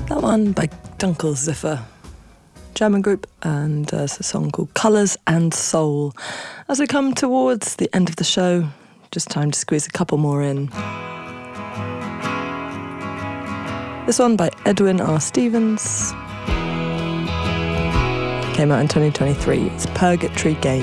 That one by Dunkelziffer, German group, and it's a song called Colours and Soul. As we come towards the end of the show, just time to squeeze a couple more in. This one by Edwin R. Stevens came out in 2023. It's Purgatory Game.